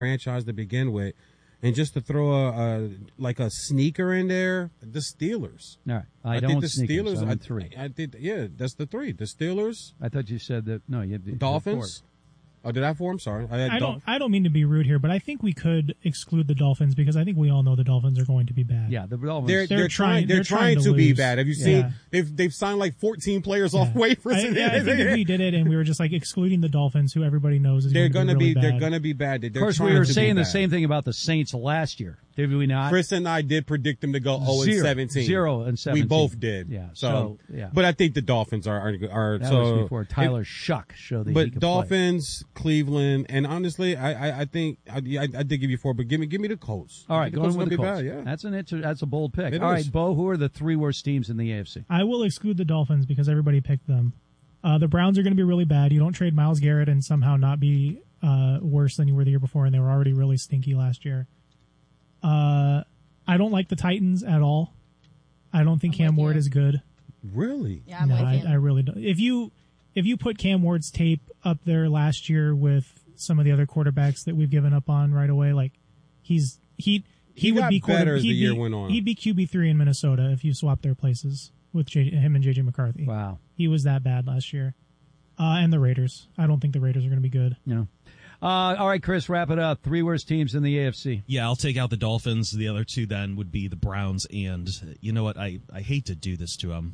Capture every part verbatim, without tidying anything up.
franchise to begin with. And just to throw a, a like a sneaker in there, the Steelers. All right, I, I don't think the sneakers. Steelers. I I, three. I, I did. Yeah, that's the three. The Steelers. I thought you said that. No, you had Dolphins. Oh, did I have four? I'm sorry. I, had I Dolph- don't. I don't mean to be rude here, but I think we could exclude the Dolphins because I think we all know the Dolphins are going to be bad. Yeah, the Dolphins. They're, they're, They're trying. trying- They're, they're trying, trying to, to be lose. bad. Have you Yeah. seen? They've they've signed like fourteen players off waivers. I, yeah, I think if we did it and we were just like excluding the Dolphins, who everybody knows is they're going gonna to be, be. really They're bad. gonna be bad. They're of course, we trying were to saying be the bad. same thing about the Saints last year. Did we not? Chris and I did predict them to go zero and Zero. seventeen. Zero and seventeen. We both did. Yeah, So, so, yeah. But I think the Dolphins are are, are That so. was before Tyler Shuck showed that he But could play. Dolphins, Cleveland, and honestly, I I, I think I, I I did give you four, but give me give me the Colts. All right, the going Colts with the gonna Colts. be bad, yeah. That's an inter- that's a bold pick. It All is. right, Bo, who are the three worst teams in the A F C? I will exclude the Dolphins because everybody picked them. Uh, the Browns are going to be really bad. You don't trade Myles Garrett and somehow not be uh, worse than you were the year before, and they were already really stinky last year. Uh, I don't like the Titans at all. I don't think I'm Cam with Ward you. is good. Really? Yeah, I'm no, with I, you. I really don't. If you if you put Cam Ward's tape up there last year with some of the other quarterbacks that we've given up on right away, like he's he he, He would got be better quarter, as the he'd year be, went on. He'd be Q B three in Minnesota if you swap their places with J, him and J J McCarthy. Wow. He was that bad last year. Uh, and the Raiders. I don't think the Raiders are going to be good. No. Uh, all right, Chris, wrap it up. Three worst teams in the A F C. Yeah, I'll take out the Dolphins. The other two then would be the Browns. And you know what? I, I hate to do this to them.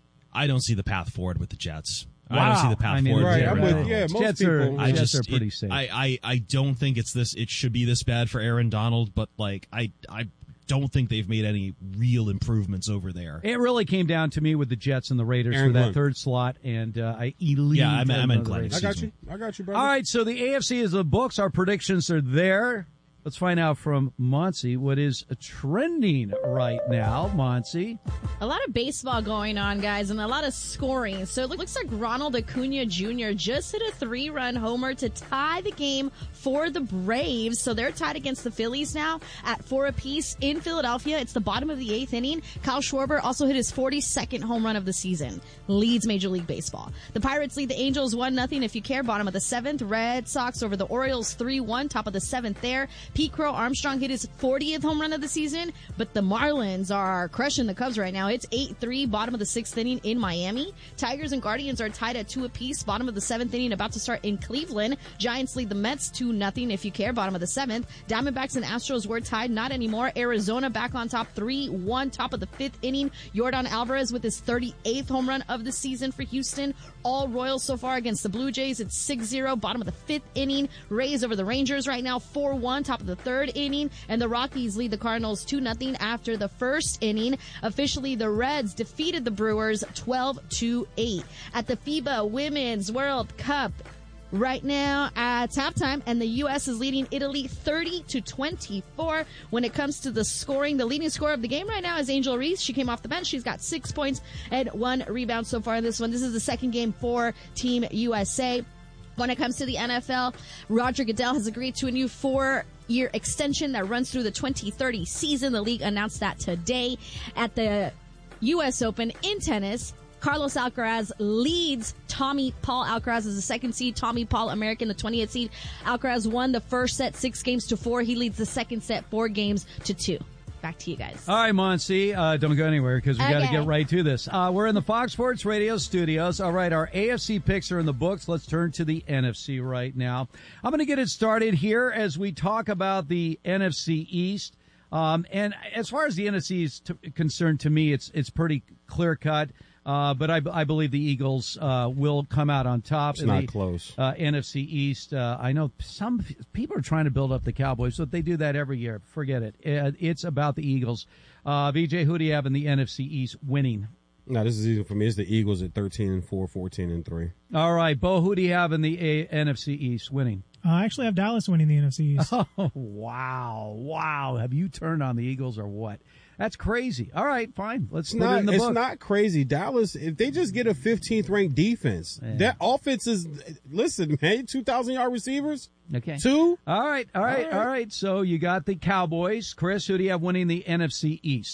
I don't see the path forward with the Jets. Wow. I don't see the path I mean, forward. Right, with I'm the with Browns. yeah. Most Jets are- people. I Jets just are pretty it- safe. I, I, I don't think it's this. It should be this bad for Aaron Donald, but like I I don't think they've made any real improvements over there. It really came down to me with the Jets and the Raiders Aaron for that Glenn. third slot, and uh, I elite. Yeah, I meant- I meant Glenn, I excuse got me. you. I got you, brother. All right, so the A F C is the books. Our predictions are there. Let's find out from Monty what is trending right now. Monty. A lot of baseball going on, guys, and a lot of scoring. So it looks like Ronald Acuna Junior just hit a three-run homer to tie the game for the Braves. So they're tied against the Phillies now at four apiece in Philadelphia. It's the bottom of the eighth inning. Kyle Schwarber also hit his forty-second home run of the season. Leads Major League Baseball. The Pirates lead the Angels one nothing if you care. Bottom of the seventh. Red Sox over the Orioles three one. Top of the seventh there. Pete Crow Armstrong hit his fortieth home run of the season, but the Marlins are crushing the Cubs right now. It's eight three, bottom of the sixth inning in Miami. Tigers and Guardians are tied at two apiece, bottom of the seventh inning, about to start in Cleveland. Giants lead the Mets two nothing if you care, bottom of the seventh. Diamondbacks and Astros were tied, not anymore. Arizona back on top three one, top of the fifth inning. Yordan Alvarez with his thirty-eighth home run of the season for Houston. All Royals so far against the Blue Jays. It's six zero, bottom of the fifth inning. Rays over the Rangers right now four one, top of the third inning, and the Rockies lead the Cardinals two nothing after the first inning. Officially, the Reds defeated the Brewers twelve to eight. At the FIBA Women's World Cup right now at halftime, and the U S is leading Italy thirty to twenty-four. When it comes to the scoring, the leading scorer of the game right now is Angel Reese. She came off the bench. She's got six points and one rebound so far in this one. This is the second game for Team U S A. When it comes to the N F L, Roger Goodell has agreed to a new four-year extension that runs through the twenty thirty season. The league announced that today at the U S Open in tennis. Carlos Alcaraz leads Tommy Paul. Alcaraz is the second seed. Tommy Paul, American, the twentieth seed. Alcaraz won the first set six games to four. He leads the second set four games to two. Back to you guys. All right, Monty, uh, don't go anywhere because we got to Okay. get right to this. Uh, we're in the Fox Sports Radio studios. All right, our A F C picks are in the books. Let's turn to the N F C right now. I'm going to get it started here as we talk about the N F C East. Um, and as far as the N F C is t- concerned, to me, it's it's pretty clear cut. Uh, but I, I believe the Eagles uh, will come out on top. It's in not the, close. Uh, N F C East. Uh, I know some people are trying to build up the Cowboys, but they do that every year. Forget it. Uh, It's about the Eagles. Uh, V J, who do you have in the N F C East winning? No, this is easy for me. It's the Eagles at thirteen and four, fourteen and three. All right, Bo, who do you have in the A- N F C East winning? Uh, I actually have Dallas winning the N F C East. Oh, wow. Wow. Have you turned on the Eagles or what? That's crazy. All right, fine. Let's It's put it not. in the It's book. not crazy. Dallas, if they just get a fifteenth ranked defense, Yeah. that offense is. Listen, man, two thousand yard receivers. Okay. Two. All right, all right, All right. all right. So you got the Cowboys. Chris, who do you have winning the N F C East?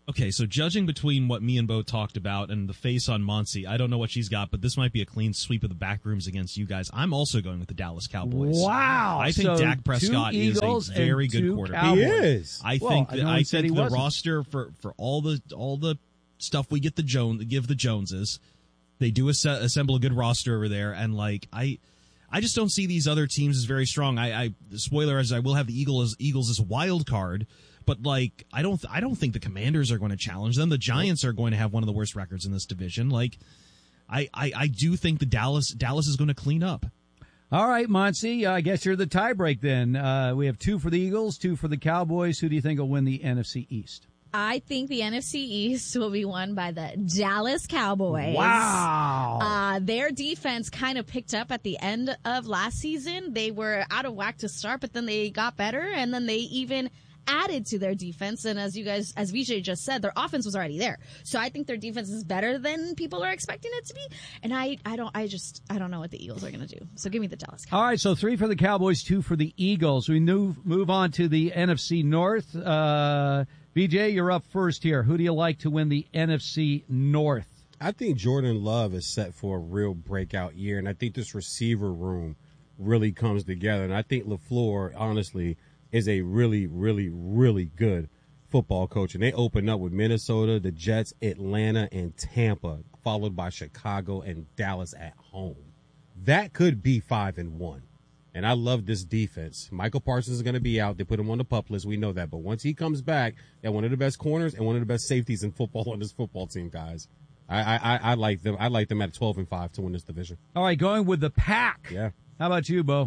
Okay, so judging between what me and Bo talked about and the face on Monty, I don't know what she's got, but this might be a clean sweep of the back rooms against you guys. I'm also going with the Dallas Cowboys. Wow. I think so Dak Prescott is a very good quarterback. He is. I Well, think I that, know I he said think he the wasn't. roster for, for all the all the stuff we get the Jones give the Joneses, they do asse- assemble a good roster over there, and like I I just don't see these other teams as very strong. I, I spoiler as I will have the Eagles Eagles as a wild card. But like, I don't, I don't think the Commanders are going to challenge them. The Giants are going to have one of the worst records in this division. Like, I, I, I do think the Dallas, Dallas is going to clean up. All right, Monty, uh, I guess you're the tiebreak then. Uh, we have two for the Eagles, two for the Cowboys. Who do you think will win the N F C East? I think the N F C East will be won by the Dallas Cowboys. Wow. Uh, their defense kind of picked up at the end of last season. They were out of whack to start, but then they got better, and then they even added to their defense. And as you guys, as V J just said, their offense was already there. So I think their defense is better than people are expecting it to be. And I, I don't, I just, I don't know what the Eagles are going to do. So give me the Dallas Cowboys. All right, so three for the Cowboys, two for the Eagles. We move, move on to the N F C North. Uh, V J, you're up first here. Who do you like to win the N F C North? I think Jordan Love is set for a real breakout year, and I think this receiver room really comes together. And I think LaFleur, honestly, is a really, really, really good football coach. And they open up with Minnesota, the Jets, Atlanta, and Tampa, followed by Chicago and Dallas at home. That could be five and one. And I love this defense. Michael Parsons is going to be out. They put him on the PUP list. We know that. But once he comes back, they're one of the best corners and one of the best safeties in football on this football team, guys. I, I, I like them. I like them at twelve and five to win this division. All right, going with the Pack. Yeah. How about you, Bo?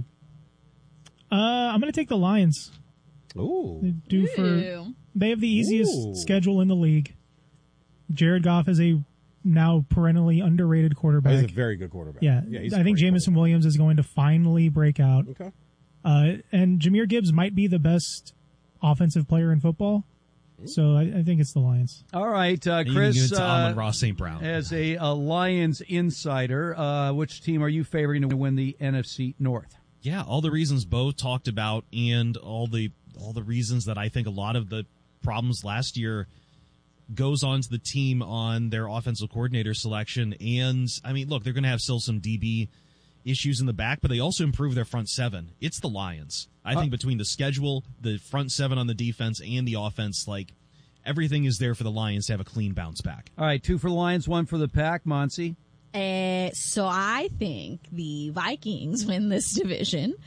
Uh, I'm going to take the Lions. Ooh. They do for Ooh. they have the easiest Ooh. schedule in the league. Jared Goff is a now perennially underrated quarterback. He's a very good quarterback. Yeah, he's a I think great Jameson Williams is going to finally break out. quarterback. Okay. Uh, and Jahmyr Gibbs might be the best offensive player in football. So I, I think it's the Lions. All right, uh, And you can give Chris, it to uh, Amon-Ra Saint Brown. as a, a Lions insider, uh, which team are you favoring to win the N F C North? Yeah, all the reasons Bo talked about, and all the all the reasons that I think a lot of the problems last year goes on to the team on their offensive coordinator selection. And I mean, look, they're going to have still some D B issues in the back, but they also improved their front seven. It's the Lions. I think between the schedule, the front seven on the defense, and the offense, like everything is there for the Lions to have a clean bounce back. All right, two for the Lions, one for the Pack. Monty? Uh, so I think the Vikings win this division.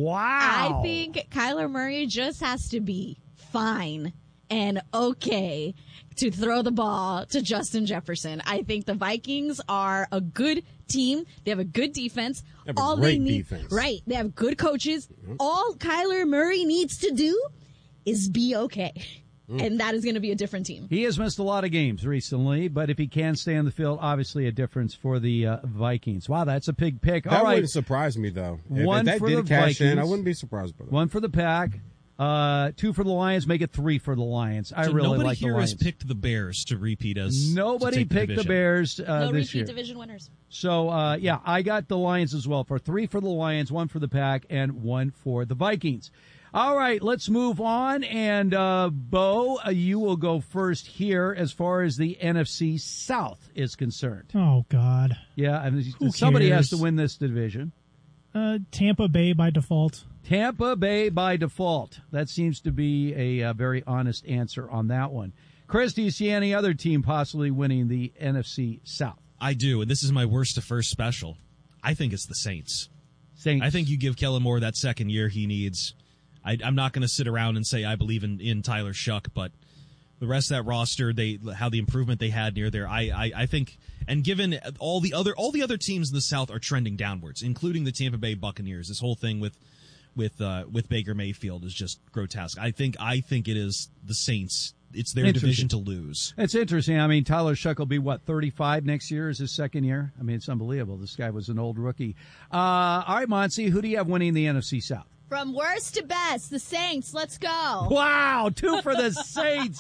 Wow. I think Kyler Murray just has to be fine and okay to throw the ball to Justin Jefferson. I think the Vikings are a good team. They have a good defense. They have a All great they need, defense. right? They have good coaches. Mm-hmm. All Kyler Murray needs to do is be okay. Mm. And that is going to be a different team. He has missed a lot of games recently, but if he can stay on the field, obviously a difference for the uh, Vikings. Wow, that's a big pick. That All right, wouldn't surprise me, though. If, One if that for did the cash in, I Vikings. wouldn't be surprised by that. one for the Pack, uh, two for the Lions, make it three for the Lions. I So really nobody like the here Lions. has picked the Bears to repeat as Nobody to take picked the, division. Bears uh, no this repeat year. division winners. So, uh, yeah, I got the Lions as well. For three for the Lions, one for the Pack, and one for the Vikings. All right, let's move on. And, uh, Bo, uh, you will go first here as far as the N F C South is concerned. Oh, God. Yeah, I mean, Who somebody has cares? to win this division. Uh, Tampa Bay by default. Tampa Bay by default. That seems to be a, uh very honest answer on that one. Chris, do you see any other team possibly winning the N F C South? I do, and this is my worst to first special. I think it's the Saints. Saints. I think you give Kellen Moore that second year he needs. I, I'm not going to sit around and say I believe in, in Tyler Shuck, but the rest of that roster, they how the improvement they had near there, I, I, I think, and given all the other all the other teams in the South are trending downwards, including the Tampa Bay Buccaneers. This whole thing with with uh, with Baker Mayfield is just grotesque. I think I think it is the Saints. It's their division to lose. It's interesting. I mean, Tyler Shuck will be, what, thirty-five next year is his second year? I mean, it's unbelievable. This guy was an old rookie. Uh, all right, Monty, who do you have winning the N F C South? From worst to best, the Saints. Let's go. Wow, two for the Saints.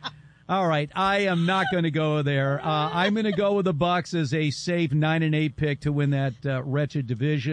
All right, I am not going to go there. Uh, I'm going to go with the Bucs as a safe nine and eight pick to win that uh, wretched division.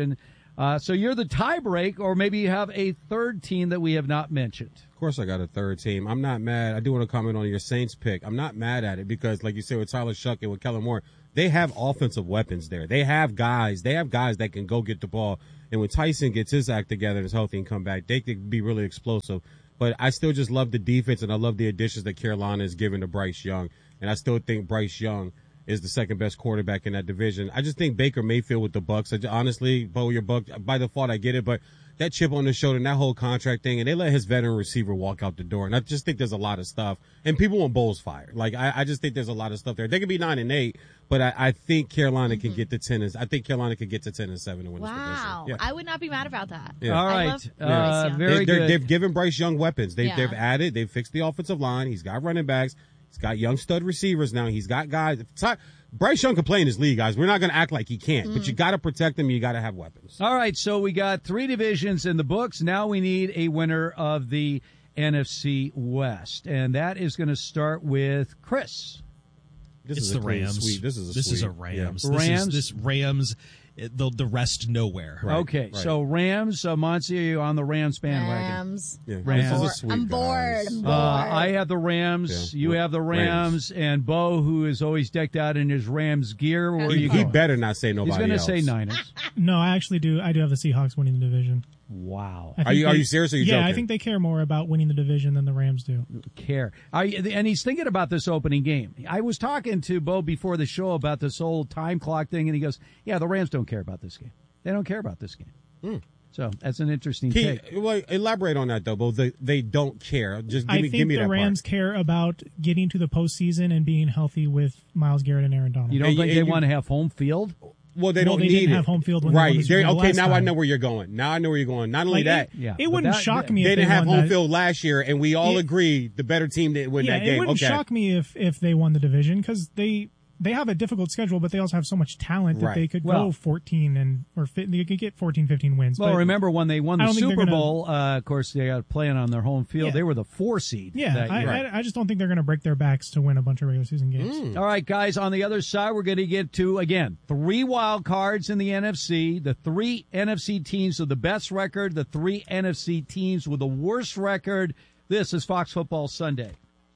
Uh, so you're the tiebreak, or maybe you have a third team that we have not mentioned. Of course I got a third team. I'm not mad. I do want to comment on your Saints pick. I'm not mad at it because, like you said, with Tyler Shuck and with Kellen Moore, they have offensive weapons there. They have guys. They have guys that can go get the ball. And when Tyson gets his act together and is healthy and come back, they could be really explosive. But I still just love the defense, and I love the additions that Carolina is giving to Bryce Young. And I still think Bryce Young is the second best quarterback in that division. I just think Baker Mayfield with the Bucks. I just, honestly, Bo, your Buck by default, I get it, but that chip on the shoulder and that whole contract thing, and they let his veteran receiver walk out the door. And I just think there's a lot of stuff. And people want Bowles fired. Like I, I just think there's a lot of stuff there. They could be nine and eight, but I, I think Carolina mm-hmm. can get to ten. And, I think Carolina could get to ten and seven and win wow. this division. Wow, yeah. I would not be mad about that. Yeah. All right, uh, very they, good. They've given Bryce Young weapons. They've yeah. they've added. They've fixed the offensive line. He's got running backs. He's got young stud receivers now. He's got guys. Bryce Young can play in this league, guys. We're not going to act like he can't, mm. but you got to protect him. You got to have weapons. All right, so we got three divisions in the books. Now we need a winner of the N F C West, and that is going to start with Chris. This it's is the a clean Rams. Sweep. This is a this sweep. is a Rams. Yeah. This Rams. Is, this Rams. The, the rest nowhere. Right, okay, right. so Rams, uh, Monty, are you on the Rams bandwagon? Rams. Yeah, Rams. This is a sweep, I'm bored. guys. I'm Uh, bored. I have the Rams. Yeah. You have the Rams, Rams. and Bo, who is always decked out in his Rams gear. Where are He, you he going? better not say nobody He's going to else. say Niners. No, I actually do. I do have the Seahawks winning the division. Wow. I Are think you- are they- you serious or are you yeah, joking? I think they care more about winning the division than the Rams do. Care. Are you, and he's thinking about this opening game. I was talking to Bo before the show about this whole time clock thing, and he goes, yeah, the Rams don't care about this game. They don't care about this game. Mm. So that's an interesting He, take. well, elaborate on that, though, Bo. They, they don't care. Just give I me, think give me the that Rams part. care about getting to the postseason and being healthy with Myles Garrett and Aaron Donald. You don't And- think and they you- want to have home field? Well, they Well, don't they need didn't it. have home field when they won right. the Super They're- Bowl okay, last now I time. know where you're going. Now I know where you're going. Not only Like, that, it, Yeah, it but wouldn't that- shock that- me they if didn't they have won home that. field last year, and we all It- agreed the better team didn't win Yeah, that game. it wouldn't okay. shock me if if they won the division because they they have a difficult schedule, but they also have so much talent that Right. they could Well- go fourteen and or fit, they could get fourteen, fifteen wins. Well, but, remember when they won I the don't think Super they're gonna- Bowl, uh, of course, they got playing on their home field. Yeah. They were the four seed. Yeah, that I, year. I, I just don't think they're going to break their backs to win a bunch of regular season games. Mm. All right, guys, on the other side, we're going to get to, again, three wild cards in the N F C, the three N F C teams with the best record, the three N F C teams with the worst record. This is Fox Football Sunday.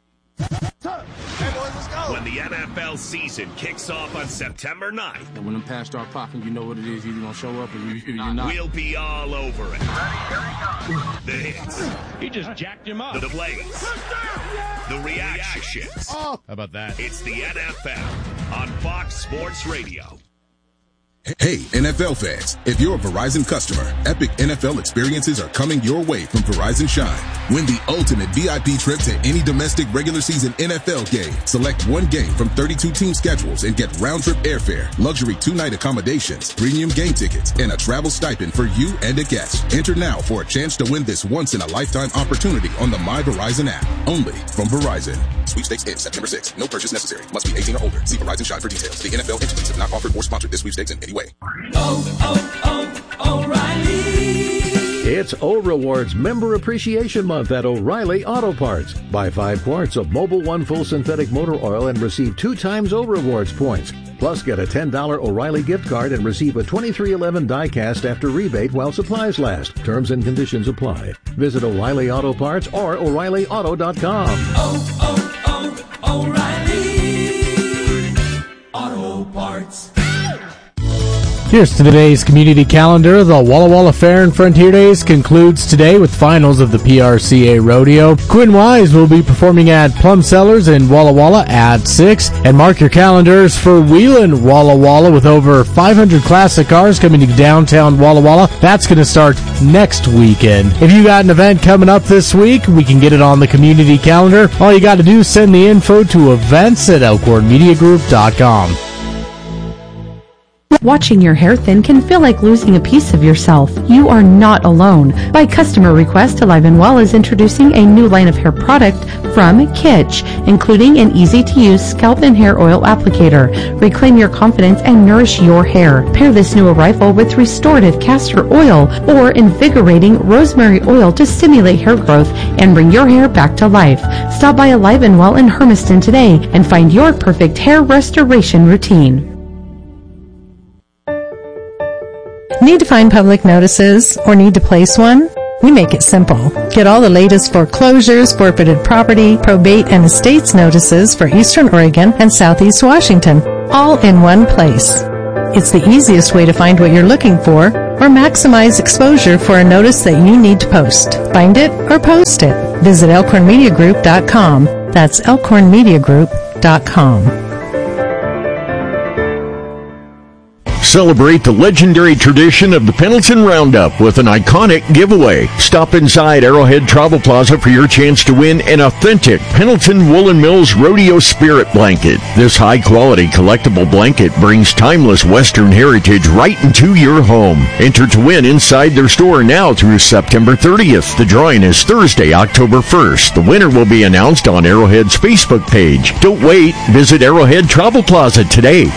When the N F L season kicks off on September ninth, And when them pass start popping, you know what it is. You're going to show up or you, you're not. we'll be all over it. The hits, He just jacked him up. the plays, the reactions. How about that? It's the N F L on Fox Sports Radio. Hey, N F L fans, if you're a Verizon customer, epic N F L experiences are coming your way from Verizon Shine. Win the ultimate V I P trip to any domestic regular season N F L game. Select one game from thirty-two team schedules and get round-trip airfare, luxury two-night accommodations, premium game tickets, and a travel stipend for you and a guest. Enter now for a chance to win this once-in-a-lifetime opportunity on the My Verizon app. Only from Verizon. Sweepstakes ends September sixth. No purchase necessary. Must be eighteen or older. See Verizon Shine for details. The N F L entities have not offered or sponsored this sweepstakes in any way. It's O Rewards Member Appreciation Month at O'Reilly Auto Parts. Buy five quarts of Mobile One Full Synthetic Motor Oil and receive two times O Rewards points. Plus, get a ten dollars O'Reilly gift card and receive a twenty-three eleven die-cast after rebate while supplies last. Terms and conditions apply. Visit O'Reilly Auto Parts or O'Reilly Auto dot com. Oh, oh, oh, O'Reilly Auto Parts. Here's to today's community calendar. The Walla Walla Fair and Frontier Days concludes today with finals of the P R C A Rodeo. Quinn Wise will be performing at Plum Cellars in Walla Walla at six. And mark your calendars for Wheeling Walla Walla with over five hundred classic cars coming to downtown Walla Walla. That's going to start next weekend. If you got an event coming up this week, we can get it on the community calendar. All you got to do is send the info to events at elkhorn media group dot com. Watching your hair thin can feel like losing a piece of yourself. You are not alone. By customer request, Alive and Well is introducing a new line of hair product from Kitsch, including an easy-to-use scalp and hair oil applicator. Reclaim your confidence and nourish your hair. Pair this new arrival with restorative castor oil or invigorating rosemary oil to stimulate hair growth and bring your hair back to life. Stop by Alive and Well in Hermiston today and find your perfect hair restoration routine. Need to find public notices or need to place one? We make it simple. Get all the latest foreclosures, forfeited property, probate, and estates notices for Eastern Oregon and Southeast Washington, all in one place. It's the easiest way to find what you're looking for or maximize exposure for a notice that you need to post. Find it or post it. Visit elkhorn media group dot com. That's elkhorn media group dot com. Celebrate the legendary tradition of the Pendleton Roundup with an iconic giveaway. Stop inside Arrowhead Travel Plaza for your chance to win an authentic Pendleton Woolen Mills Rodeo Spirit Blanket. This high-quality collectible blanket brings timeless Western heritage right into your home. Enter to win inside their store now through September thirtieth. The drawing is Thursday, October first. The winner will be announced on Arrowhead's Facebook page. Don't wait. Visit Arrowhead Travel Plaza today.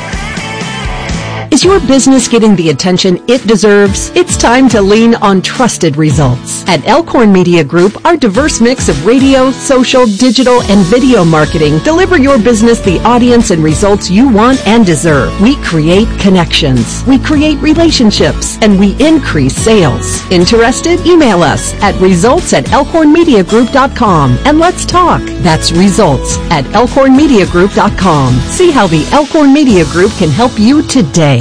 Is your business getting the attention it deserves? It's time to lean on trusted results. At Elkhorn Media Group, our diverse mix of radio, social, digital, and video marketing deliver your business the audience and results you want and deserve. We create connections, we create relationships, and we increase sales. Interested? Email us at results at elkhorn media group dot com and let's talk. That's results at elkhorn media group dot com. See how the Elkhorn Media Group can help you today.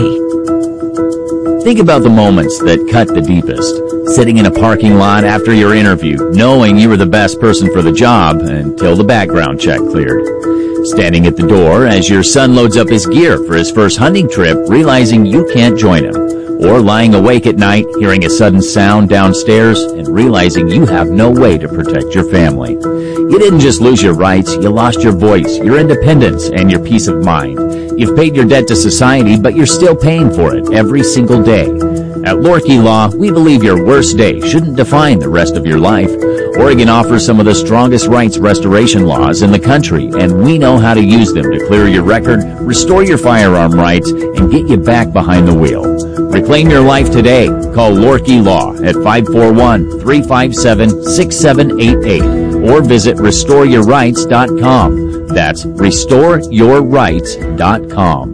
Think about the moments that cut the deepest. Sitting in a parking lot after your interview, knowing you were the best person for the job until the background check cleared. Standing at the door as your son loads up his gear for his first hunting trip, realizing you can't join him. Or lying awake at night, hearing a sudden sound downstairs and realizing you have no way to protect your family. You didn't just lose your rights, you lost your voice, your independence, and your peace of mind. You've paid your debt to society, but you're still paying for it every single day. At Lorkey Law, we believe your worst day shouldn't define the rest of your life. Oregon offers some of the strongest rights restoration laws in the country, and we know how to use them to clear your record, restore your firearm rights, and get you back behind the wheel. Reclaim your life today. Call Lorkey Law at five four one, three five seven, six seven eight eight or visit restore your rights dot com. That's restore your rights dot com.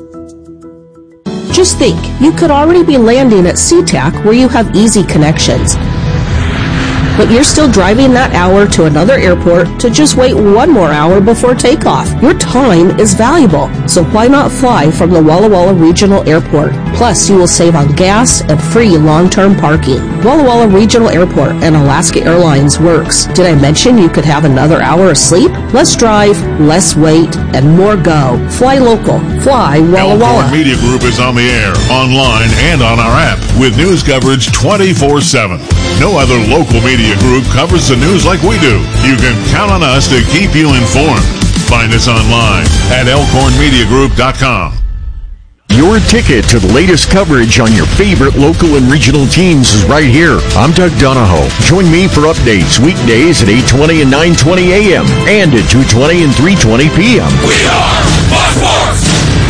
Just think, you could already be landing at SeaTac where you have easy connections. But you're still driving that hour to another airport to just wait one more hour before takeoff. Your time is valuable, so why not fly from the Walla Walla Regional Airport? Plus, you will save on gas and free long-term parking. Walla Walla Regional Airport and Alaska Airlines works. Did I mention you could have another hour of sleep? Less drive, less wait, and more go. Fly local. Fly Walla Walla. Elkhorn Media Group is on the air, online, and on our app with news coverage twenty-four seven. No other local media group covers the news like we do. You can count on us to keep you informed. Find us online at elkhorn media group dot com. Your ticket to the latest coverage on your favorite local and regional teams is right here. I'm Doug Donahoe. Join me for updates weekdays at eight twenty and nine twenty a.m. and at two twenty and three twenty p.m. We are Fox Sports!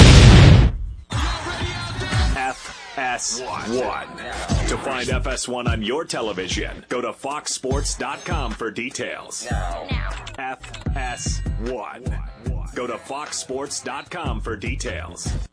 F S one. To find F S one on your television, go to fox sports dot com for details. Now. F S one. Go to fox sports dot com for details.